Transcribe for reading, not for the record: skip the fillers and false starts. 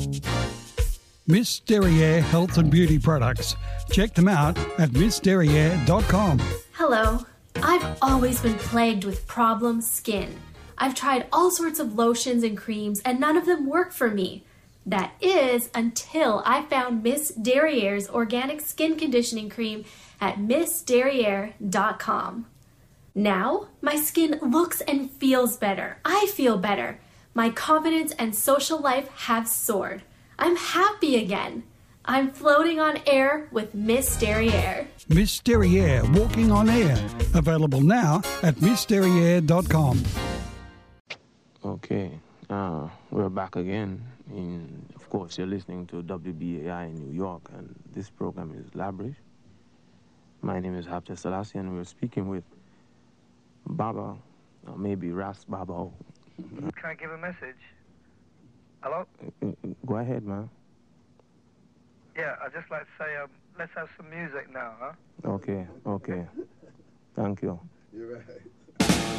Miss Derriere Health and Beauty Products. Check them out at missderriere.com. Hello. I've always been plagued with problem skin. I've tried all sorts of lotions and creams and none of them work for me. That is until I found Miss Derriere's organic skin conditioning cream at missderriere.com. Now, my skin looks and feels better. I feel better. My confidence and social life have soared. I'm happy again. I'm floating on air with Miss Derriere. Miss Derriere Walking on Air. Available now at missderriere.com. Okay, we're back again. Of course, you're listening to WBAI in New York, and this program is Labrish. My name is Hapte Selassie, and we're speaking with Baba, or maybe Ras Baba. Can I give a message? Hello? Go ahead, man. Yeah, I'd just like to say, let's have some music now, huh? Okay. Thank you.